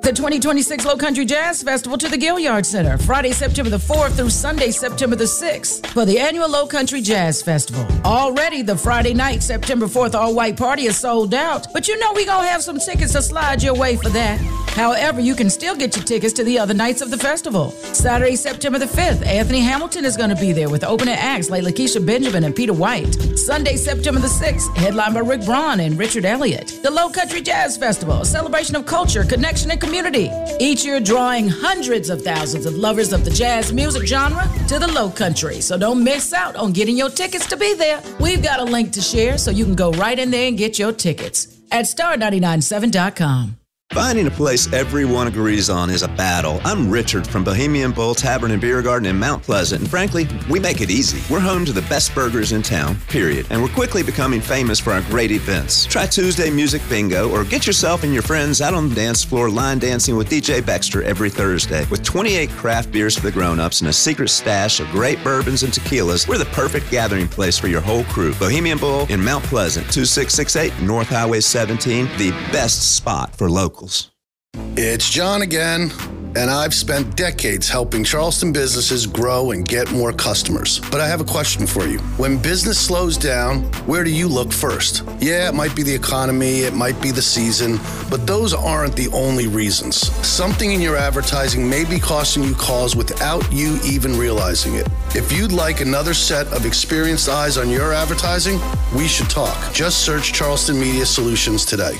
The 2026 Low Country Jazz Festival to the Gilliard Center, Friday, September the 4th through Sunday, September the 6th, for the annual Low Country Jazz Festival. Already, the Friday night, September 4th all-white party is sold out, but you know we gonna have some tickets to slide your way for that. However, you can still get your tickets to the other nights of the festival. Saturday, September the 5th, Anthony Hamilton is gonna be there with opening acts like Lakeisha Benjamin and Peter White. Sunday, September the 6th, headlined by Rick Braun and Richard Elliott. The Low Country Jazz Festival, a celebration of culture, connection, and community. Each year drawing hundreds of thousands of lovers of the jazz music genre to the Low Country. So don't miss out on getting your tickets to be there. We've got a link to share so you can go right in there and get your tickets at star997.com. Finding a place everyone agrees on is a battle. I'm Richard from Bohemian Bull Tavern and Beer Garden in Mount Pleasant, and frankly, we make it easy. We're home to the best burgers in town, period, and we're quickly becoming famous for our great events. Try Tuesday Music Bingo, or get yourself and your friends out on the dance floor line dancing with DJ Baxter every Thursday. With 28 craft beers for the grown-ups and a secret stash of great bourbons and tequilas, we're the perfect gathering place for your whole crew. Bohemian Bull in Mount Pleasant, 2668 North Highway 17, the best spot for locals. It's John again, and I've spent decades helping Charleston businesses grow and get more customers. But I have a question for you. When business slows down, where do you look first? Yeah, it might be the economy, it might be the season, but those aren't the only reasons. Something in your advertising may be costing you calls without you even realizing it. If you'd like another set of experienced eyes on your advertising, we should talk. Just search Charleston Media Solutions today.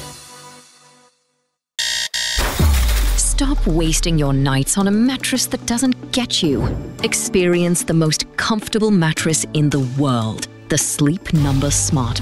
Stop wasting your nights on a mattress that doesn't get you. Experience the most comfortable mattress in the world, the Sleep Number Smart